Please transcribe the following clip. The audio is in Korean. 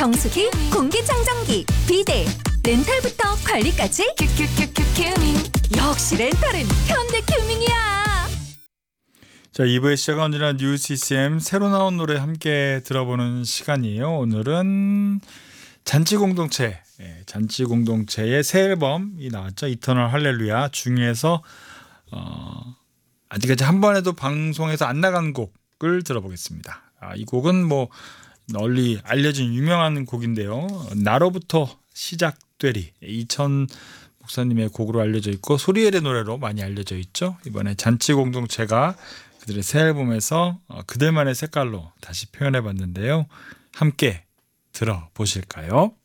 정수기, 공기청정기, 비데, 렌탈부터 관리까지 큐큐큐큐 큐밍. 역시 렌탈은 현대큐밍이야. 자, 2부의 시작은 언제나 뉴 CCM 새로 나온 노래 함께 들어보는 시간이에요. 오늘은 잔치공동체, 잔치공동체의 새 앨범이 나왔죠. 이터널 할렐루야 중에서 아직까지 한 번에도 방송에서 안 나간 곡을 들어보겠습니다. 이 곡은 뭐 널리 알려진 유명한 곡인데요. 나로부터 시작되리, 이천 목사님의 곡으로 알려져 있고 소리엘의 노래로 많이 알려져 있죠. 이번에 잔치공동체가 그들의 새 앨범에서 그들만의 색깔로 다시 표현해 봤는데요. 함께 들어보실까요?